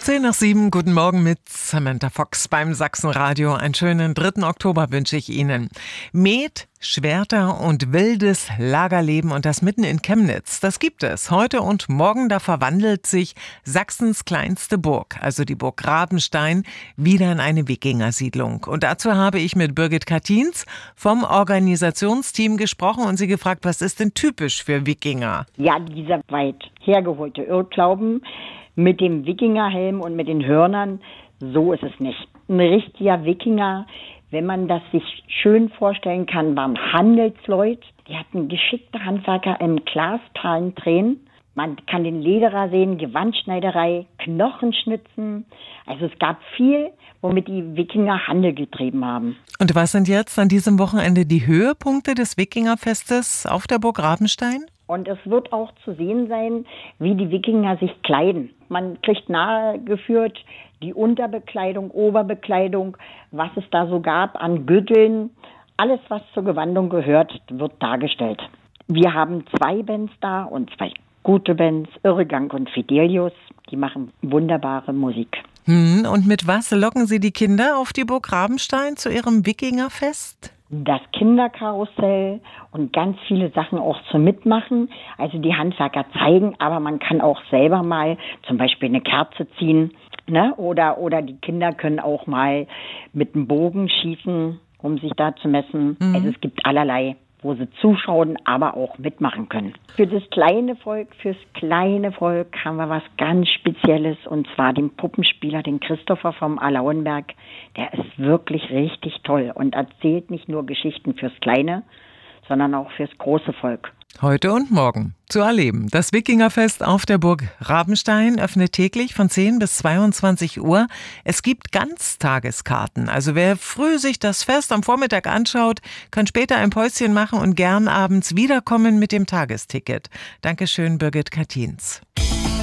6:10, guten Morgen mit Samantha Fox beim Sachsenradio. Einen schönen 3. Oktober wünsche ich Ihnen. Met, Schwerter und wildes Lagerleben und das mitten in Chemnitz. Das gibt es heute und morgen. Da verwandelt sich Sachsens kleinste Burg, also die Burg Rabenstein, wieder in eine Wikingersiedlung. Und dazu habe ich mit Birgit Kattins vom Organisationsteam gesprochen und sie gefragt, was ist denn typisch für Wikinger? Ja, dieser weit hergeholte Irrglauben mit dem Wikingerhelm und mit den Hörnern, so ist es nicht. Ein richtiger Wikinger, wenn man das sich schön vorstellen kann, waren Handelsleute. Die hatten geschickte Handwerker im Glasperlen drehen. Man kann den Lederer sehen, Gewandschneiderei, Knochenschnitzen. Also es gab viel, womit die Wikinger Handel getrieben haben. Und was sind jetzt an diesem Wochenende die Höhepunkte des Wikingerfestes auf der Burg Rabenstein? Und es wird auch zu sehen sein, wie die Wikinger sich kleiden. Man kriegt nahegeführt die Unterbekleidung, Oberbekleidung, was es da so gab an Gürteln. Alles, was zur Gewandung gehört, wird dargestellt. Wir haben 2 Bands da und 2 gute Bands, Irrgang und Fidelius. Die machen wunderbare Musik. Und mit was locken Sie die Kinder auf die Burg Rabenstein zu ihrem Wikingerfest? Das Kinderkarussell und ganz viele Sachen auch zum Mitmachen. Also die Handwerker zeigen, aber man kann auch selber mal zum Beispiel eine Kerze ziehen, ne? Oder die Kinder können auch mal mit dem Bogen schießen, um sich da zu messen. Also es gibt allerlei, wo sie zuschauen, aber auch mitmachen können. Fürs kleine Volk haben wir was ganz Spezielles, und zwar den Puppenspieler, den Christopher vom Alauenberg. Der ist wirklich richtig toll und erzählt nicht nur Geschichten fürs kleine, sondern auch fürs große Volk. Heute und morgen zu erleben. Das Wikingerfest auf der Burg Rabenstein öffnet täglich von 10 bis 22 Uhr. Es gibt Ganztageskarten. Also wer früh sich das Fest am Vormittag anschaut, kann später ein Päuschen machen und gern abends wiederkommen mit dem Tagesticket. Dankeschön, Birgit Kattins.